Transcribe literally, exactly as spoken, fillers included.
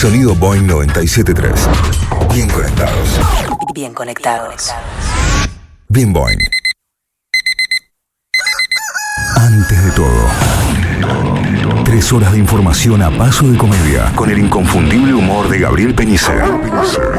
Sonido Boeing noventa y siete punto tres. Bien conectados. Bien conectados. Bien Boeing. Antes de todo. Tres horas de información a paso de comedia. Con el inconfundible humor de Gabriel Peñicer.